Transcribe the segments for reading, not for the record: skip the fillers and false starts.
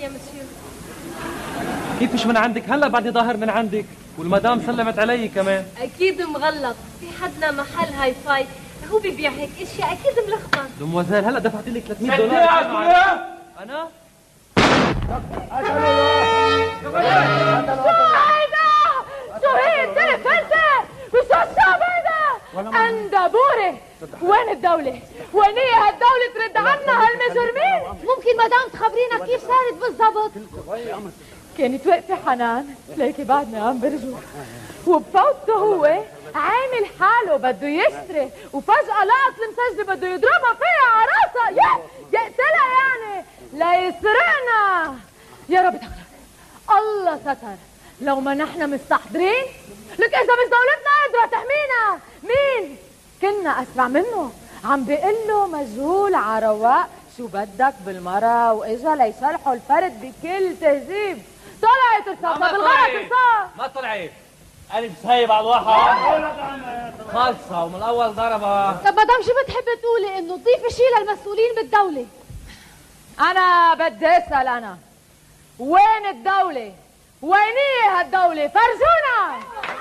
يا مسيو. كيف مش من عندك؟ هلا بعدني ظاهر من عندك، والمدام سلمت علي كمان. اكيد مغلط، في حدنا محل هاي فاي هو بيبيع هيك اشياء، اكيد ملخبط. دموزيل هلا دفعت لك $300. انا شو هي التلفزة؟ وشو الشعب هيدا؟ اندبوري. وين الدولة؟ وين هي هالدولة ترد عنا هالمجرمين؟ ممكن مدام تخبرينا كيف صارت بالضبط؟ كانت واقفة حنان، ليكي بعدنا عم برجو، وبفوته هو عامل حاله بده يشتري، وفجأة لقط المسجلة بده يضربها فيها على راسها، يقتلها يعني ليسرقنا. يا رب دخلك، الله ستر. لو ما نحن مستحضرين، لك إذا مش دولتنا قادرة تحمينا، مين؟ كنا أسرع منه. عم بيقله مجهول على رواق شو بدك بالمرة، وإجا ليشرحوا الفرد بكل تهذيب. طلعت رصاصة بالغلط رصاص. ما طلعت، أنا سايب على الواحد خالصة ومن الأول ضربها. طب مدام شو بتحبي تقولي؟ انه تضيفي شيء للمسؤولين بالدولة؟ أنا بدي أسأل أنا، وين الدولة؟ وين هي هالدولة؟ فرجونا.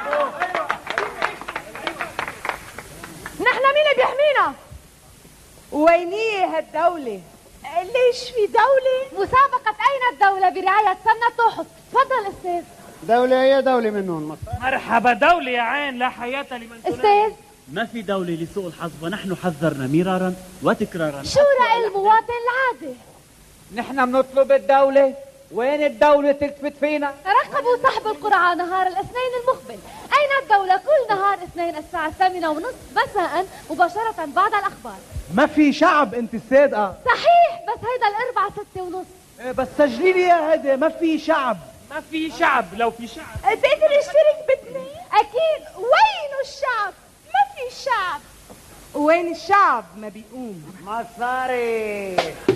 نحن مين اللي بيحمينا؟ وين هي هالدولة؟ ليش في دولة؟ مسابقة أين الدولة برعاية سمنة توحص. تفضل أستاذ. دولة هي دولة منهم. مرحبا دولة يا عين، لا حياة لمن تنام. أستاذ، ما في دولة لسوء الحظ، ونحن حذرنا مرارا وتكرارا. شو رأي المواطن العادي؟ نحن بنطلب الدولة. وين الدولة تلتفت فينا؟ رقبوا صاحب القرعة نهار الاثنين المقبل. أين الدولة؟ كل نهار اثنين الساعة 8:30 مساء مباشرة بعد الأخبار. ما في شعب انت الصادقة. صحيح، بس هيدا الأربعة 6:30. بس سجلي لي يا هيدا، ما في شعب. ما في شعب، لو في شعب بقدر اشترك باتنين؟ أكيد. وين الشعب؟ ما في شعب. وين الشعب ما بيقوم؟ مصاري.